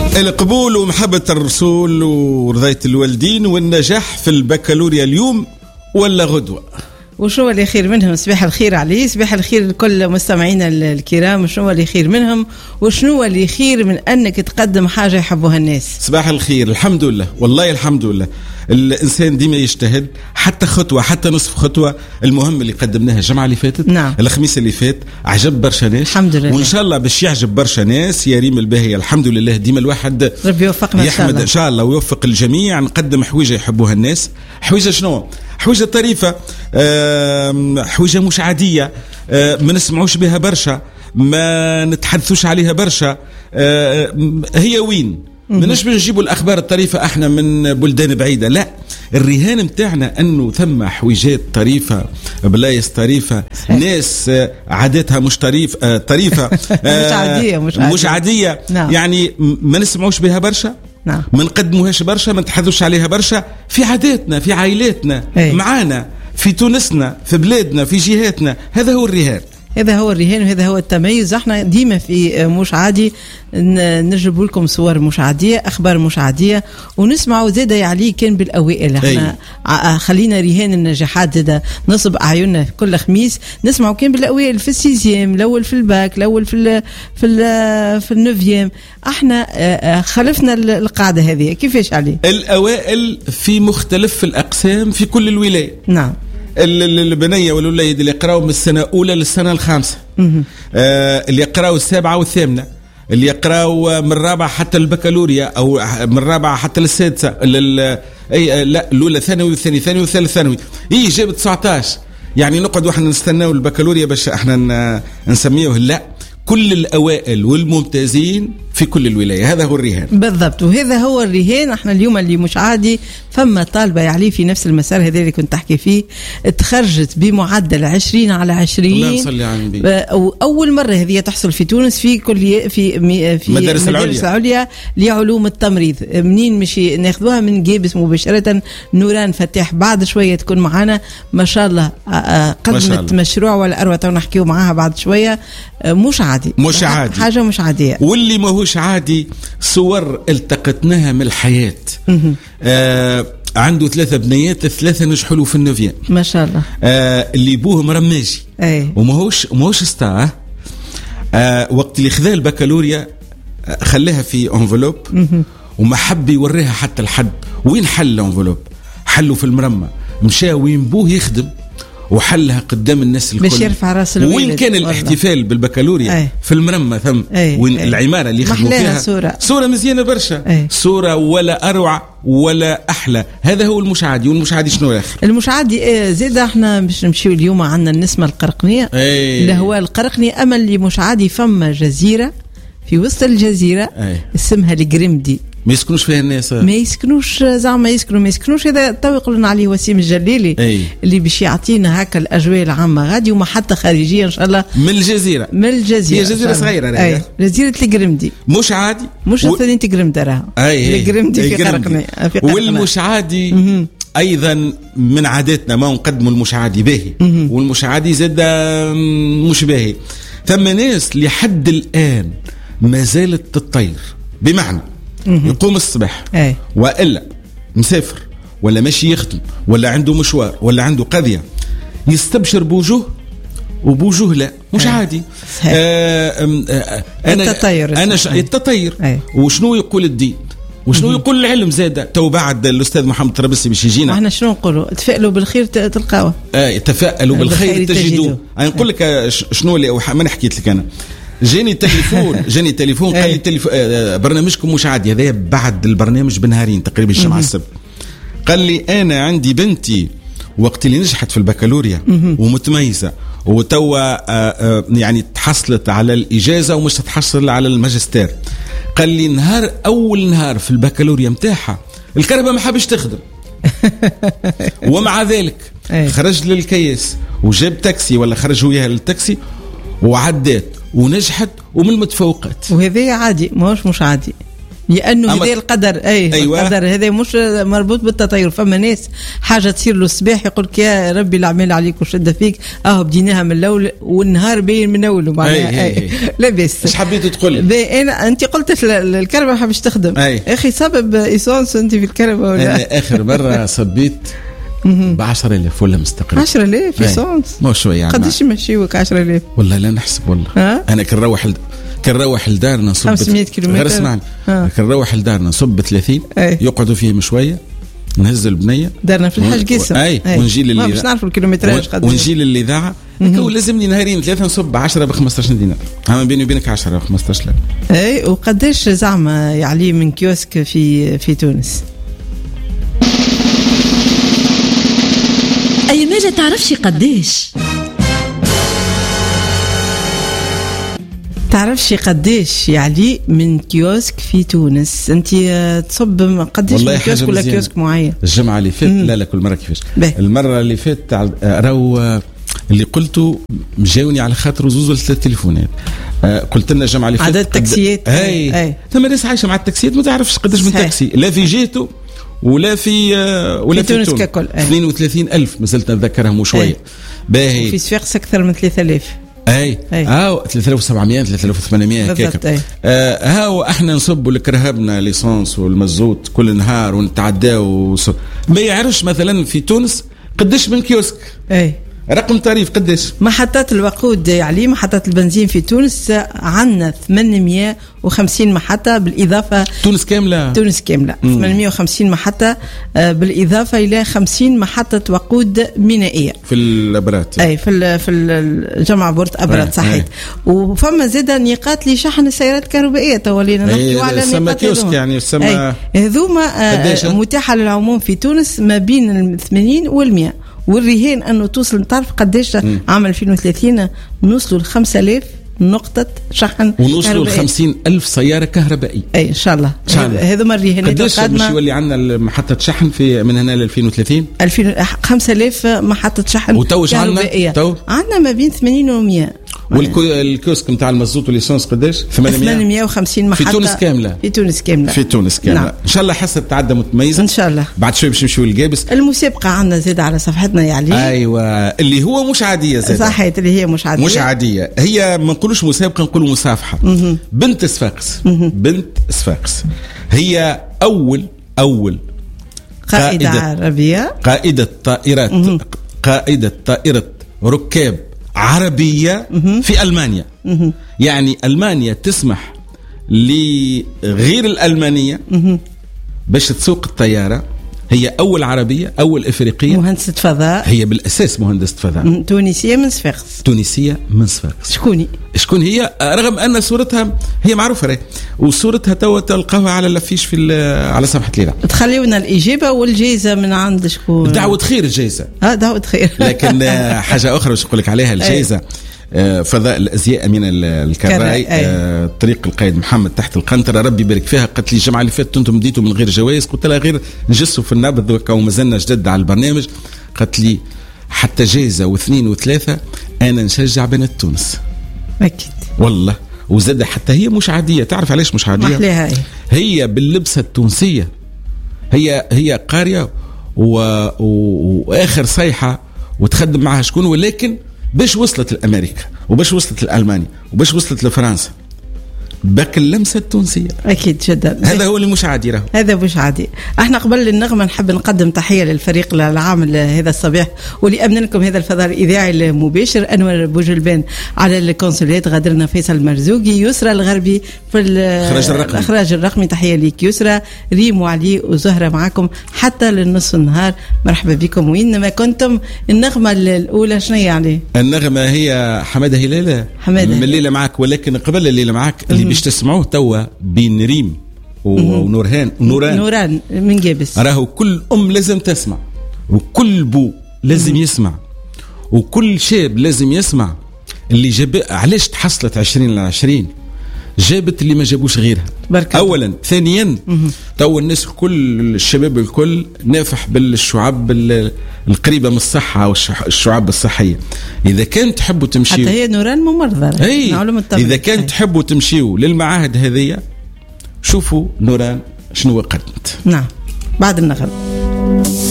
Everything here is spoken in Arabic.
القبول ومحبة الرسول ورضاية الوالدين والنجاح في البكالوريا اليوم ولا غدوة؟ وشو اللي خير منهم؟ صباح الخير عليه، صباح الخير لكل مستمعينا الكرام. وشنو اللي خير منهم وشنو اللي خير من أنك تقدم حاجة يحبوها الناس؟ صباح الخير، الحمد لله، والله الحمد لله. الإنسان ديما يجتهد، حتى خطوة حتى نصف خطوة. المهم اللي قدمناها الجمعة اللي فاتت، نعم، الخميس اللي فات، عجب برشا ناس الحمد لله، وإن شاء الله باش يعجب برشا ناس. يا ريم الباهية الحمد لله. ديما الواحد ربي يوفقنا يحمد إن شاء الله ويوفق الجميع. نقدم حويجة يحبوها الناس. حويجة شنو؟ حويجة طريفة، حويجة مش عادية، ما نسمعوش بها برشا، ما نتحدثوش عليها برشا. هي وين؟ مناش بنجيبوا الأخبار الطريفة احنا من بلدان بعيدة، لا، الرهان متاعنا أنه ثم حويجات طريفة، بلايص طريفة، ناس عاداتها مش طريفة مش عادية. نعم. يعني ما نسمعوش بها برشا، نعم، ما نقدموهاش برشا، ما نتحدثوش عليها برشا في عاداتنا، في عائلاتنا، معانا، في تونسنا، في بلادنا، في جهاتنا. هذا هو الرهان، هذا هو الرهان وهذا هو التميز. احنا ديما في مش عادي نجيب لكم صور مش عادية، أخبار مش عادية، ونسمعوا زيادة يعلي كان بالأوائل. احنا خلينا رهان النجاحات زيادة نصب أعيننا كل خميس نسمعوا كان بالأوائل، في السيزيام، الأول في الباك، الأول في النوفيام. احنا خلفنا القاعدة هذه. كيفاش عليه؟ الأوائل في مختلف الأقسام في كل الولاية. نعم، البنية والوليد اللي يقراوا من السنة الأولى للسنة الخامسة، اللي يقراوا السابعة والثامنة، اللي يقراوا من الرابعة حتى البكالوريا أو من الرابعة حتى السادسة، لا الأولى ثانوي والثاني ثانوي والثالث ثانوي. جاب 19. يعني نقعد واحنا نستناو البكالوريا باش احنا نسميه؟ لا، كل الأوائل والممتازين في كل الولاية. هذا هو الرهان بالضبط، وهذا هو الرهان. احنا اليوم اللي مش عادي فما طالبة يعلي في نفس المسار هذا اللي كنت تحكي فيه، تخرجت بمعدل 20/20. الله يصلي على النبي. أول مرة هذه تحصل في تونس في كلية في مدارس العليا لعلوم التمريض. منين مشي ناخذوها من جيبس مباشرة. نوران فتاح بعد شوية تكون معنا ما شاء الله، قدمت مشروع ولا أروى نحكيو معاها بعد شوية. مش عادي، مش عادي، حاجة مش عادية. واللي ما هوش عادي صور التقطناها من الحياة. عنده 3 بنيات، 3 نجحوا له في النوفيام ما شاء الله. اللي بوهم رماجي وما هوش ستا. وقت اللي خذا البكالوريا خلاها في انفلوب وما حب يوريها حتى الحد. وين حل الانفلوب؟ حله في المرمى، مشى وين بوه يخدم وحلها قدام الناس الكل باش يرفع راس الولد. وين كان الاحتفال بالبكالوريا؟ في المرمى ثم وين العمارة اللي يخدموا فيها صورة مزيانة برشا. صورة ولا أروع ولا أحلى. هذا هو المشاعدي. والمشاعدي شنو يا أخي؟ المشاعدي زيادة احنا باش نمشيو اليوم عندنا النسمة القرقنية اللي هو القرقني. أمل لمشاعدي فما جزيرة في وسط الجزيرة اسمها الجريمدي. ما يسكنوش فيها الناس، ما يسكنوش زعما ما يسكنوش. هذا تو يقولون عليه وسيم الجليلي اللي باش يعطينا هكا الاجواء العامه غادي وما حتى خارجيه ان شاء الله من الجزيره. هي جزيره صغيره، جزيره الجرمدي. مش عادي، مش ثاني تجرمدي راها الجرمدي في قرقني. والمش عادي ايضا من عاداتنا ما نقدموا المش عادي باهي، والمش عادي زاد مش باهي. ثم ناس لحد الان ما زالت تطير، بمعنى يقوم الصباح وإلا مسافر ولا ماشي يخدم ولا عنده مشوار ولا عنده قضية، يستبشر بوجوه وبوجوه لا مش عادي. التطير. وشنو يقول الدين وشنو يقول العلم زاده. تو بعد الأستاذ محمد طرابلسي باش يجينا. احنا شنو نقولوا؟ تفائلوا بالخير تلقاوه. تفائلوا بالخير تجدوه. نقول لك شنو اللي ما حكيت لك أنا. جاني تليفون قال لي برنامجكم مش عادي. هذا بعد البرنامج بنهارين تقريبا الجمعة السبت. قال لي أنا عندي بنتي وقت اللي نجحت في البكالوريا ومتميزة وتوا يعني تحصلت على الإجازة ومش تتحصل على الماجستير. قال لي أول نهار في البكالوريا متاعها الكهرباء ما حبش تخدم ومع ذلك خرج للكياس وجاب تاكسي ولا خرج وياها للتاكسي وعدات ونجحت ومن المتفوقات. وهذا عادي مش عادي. لانه هذا القدر أيوة. القدر هذا مش مربوط بالتطير. فما ناس حاجه تصير له الصباح يقول لك يا ربي العمال عليك وشده فيك بديناها من الاول والنهار باين من اوله معناها لا بس ايش حبيت تقول انت قلت الكهرباء ما حبش تخدم اخي سبب ايسونس انت في الكهرباء ولا انا اخر مره صبيت ب 10000 ولا مستقر 10000 ايسونس مو شويه يعني قداش يمشيوك 10000 والله لا نحسب والله انا كنروح لدارنا نصب 500 كيلومتر غير اسمعني كنروح لدارنا نصب 30 يقعدوا فيهم شويه نهز البنيه دارنا في الحاج قسم ونجي للي باش نعرفوا الكيلومتراج قد ونجي للاذاعه ولازمني نهارين ثلاثه نصب 10 ب 15 دينار اما بيني وبينك 10 ب 15 لا وقداش زعما يعلي من كيوسك في تونس اي ما تعرفش قداش تعرفش قداش يعني من كيوسك في تونس انت تصب قداش من كيوسك ولا كيوسك معين الجمعه اللي فاتت لا كل مره كيفاش المره اللي فاتت راهو اللي قلته جاوني على خاطر زوز 3 تليفونات قلت لنا الجمعه اللي فاتت عدد التاكسيات ثم ناس عايشه مع التاكسيات ما تعرفش قداش من تاكسي لا في جهته ولا في تونس ككل 32000 ما زلت نتذكرهم شويه باهي في صفاقس اكثر من 3000 3700 3800 هكاك هاو احنا نصبوا لكرهبنا ليسانس والمزوت كل نهار ونتعداو ما يعرفش مثلا في تونس قداش من كيوسك رقم تعريف قداش محطات الوقود يعني محطات البنزين في تونس عندنا 850 محطة بالإضافة تونس كاملة 850 محطة بالإضافة إلى 50 محطة وقود مينائية في الأبرات في الجمع بورت أبرات صحيح وفما زادة نقاط لشحن السيارات الكهربائية تولينا نحكي على نقاط كيوسك يعني هذوما متاحة للعموم في تونس ما بين 80 وال100 والرهين أنه توصل تعرف قديش عام 2030 نوصلوا ل 5000 نقطة شحن ونوصلوا ل 50,000 سيارة كهربائية إن شاء الله هذا ما الرهينات قديش باش يولي عندنا محطة شحن في من هنا ل 2030 5000 محطة شحن كهربائية عندنا ما بين 80 و 100 والكيوسك نتاع المزوت والليسانس قداش 850 محطة في تونس كاملة في تونس كاملة نعم. ان شاء الله حصة تعدى متميزة ان شاء الله بعد شوي باش نمشيو للجابس المسابقة عندنا زاد على صفحتنا يعني ايوه اللي هو مش عادية زاد صحيح اللي هي مش عادية هي ما نقولوش مسابقة نقولوا مسافحة بنت صفاقس هي أول قائدة عربية قائدة طائرة ركاب عربية في ألمانيا يعني ألمانيا تسمح لغير الألمانية باش تسوق الطيارة هي أول عربية أول إفريقية مهندسة فضاء هي بالأساس مهندسة فضاء تونسية من صفاقس شكون هي رغم أن صورتها هي معروفة وصورتها توا تلقاها على الافيش في على صفحة ليلى تخليونا الإجابة والجائزة من عند شكون دعوة خير الجائزة دعوة خير لكن حاجة أخرى باش نقول لك عليها الجائزة فضاء الازياء من الكراي طريق القائد محمد تحت القنطره ربي يبارك فيها. قالت لي الجمعه اللي فاتت انتم بديتوا من غير جوائز قلت لها غير نجسوا في النبض ومازلنا جدد على البرنامج. قالت لي حتى جائزه واثنين وثلاثه انا نشجع بنات تونس اكيد والله. وزاد حتى هي مش عاديه تعرف علاش مش عاديه هي باللبسه التونسيه هي قاريه واخر صيحه وتخدم معها شكون ولكن باش وصلت لأمريكا وباش وصلت لألمانيا وباش وصلت لفرنسا باك اللمسة التونسية أكيد جدا. هذا هو اللي مش عادي راه هذا مش عادي. احنا قبل النغمة نحب نقدم تحية للفريق العامل هذا الصباح واللي أمن لكم هذا الفضاء الإذاعي المباشر أنور بوجلبان على الكونسولات غادرنا فيصل مرزوقي يسرى الغربي في الإخراج الرقمي. تحية ليك يسرى ريم وعلي وزهرة معكم حتى للنصف النهار. مرحبا بكم وين ما كنتم. النغمة الأولى شنو يعني؟ النغمة هي حمادة هلالة من الليلة معك ولكن قبل الليلة معك اللي باش تسمعوه توا بين ريم ونوران من جابس. راهو كل لازم تسمع وكل بو لازم يسمع وكل شاب لازم يسمع. اللي جاب علاش تحصلت 20 جابت اللي ما جابوش غيرها اولا. ثانيا تو الناس الكل الشباب الكل نافح بالشعب القريبه من الصحه والشعب الصحيه. اذا كان تحبوا تمشيوا حتى هي نوران ممرضه اذا كان تحبوا تمشيوا للمعاهد هذه شوفوا نوران شنو قدمت. نعم بعد النغم.